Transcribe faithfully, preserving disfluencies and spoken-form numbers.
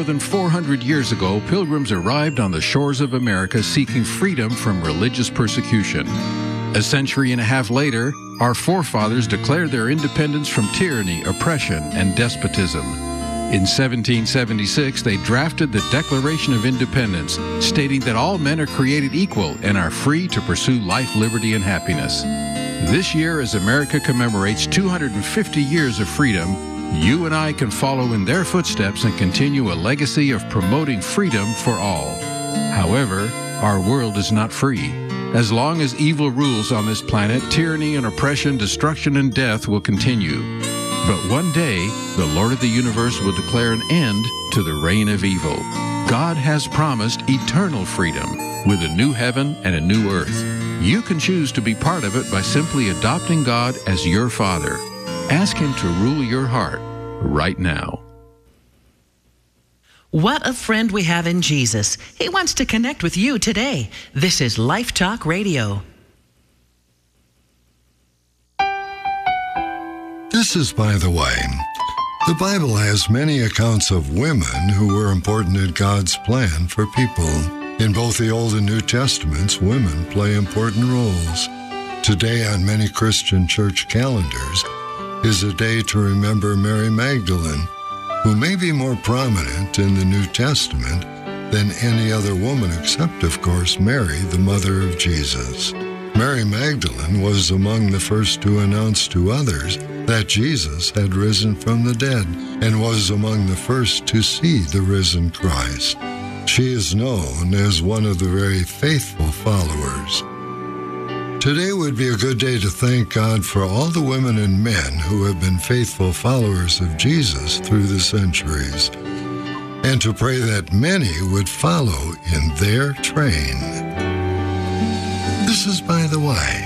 than four hundred years ago, pilgrims arrived on the shores of America seeking freedom from religious persecution. A century and a half later, our forefathers declared their independence from tyranny, oppression, and despotism. In seventeen seventy-six, they drafted the Declaration of Independence, stating that all men are created equal and are free to pursue life, liberty, and happiness. This year, as America commemorates two hundred fifty years of freedom, you and I can follow in their footsteps and continue a legacy of promoting freedom for all. However, our world is not free. As long as evil rules on this planet, tyranny and oppression, destruction and death will continue. But one day, the Lord of the universe will declare an end to the reign of evil. God has promised eternal freedom with a new heaven and a new earth. You can choose to be part of it by simply adopting God as your Father. Ask Him to rule your heart right now. What a friend we have in Jesus. He wants to connect with you today. This is Life Talk Radio. This is By the Way. The Bible has many accounts of women who were important in God's plan for people. In both the Old and New Testaments, women play important roles. Today on many Christian church calendars is a day to remember Mary Magdalene, who may be more prominent in the New Testament than any other woman except, of course, Mary, the mother of Jesus. Mary Magdalene was among the first to announce to others that Jesus had risen from the dead and was among the first to see the risen Christ. She is known as one of the very faithful followers. Today would be a good day to thank God for all the women and men who have been faithful followers of Jesus through the centuries, and to pray that many would follow in their train. This is By the Way.